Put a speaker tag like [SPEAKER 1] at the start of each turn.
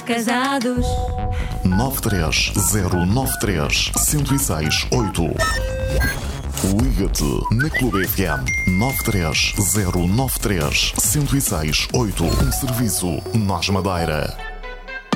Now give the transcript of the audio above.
[SPEAKER 1] casados.
[SPEAKER 2] 93093-1068. Liga-te na Clube FM 93093-1068. Um serviço Nós Madeira.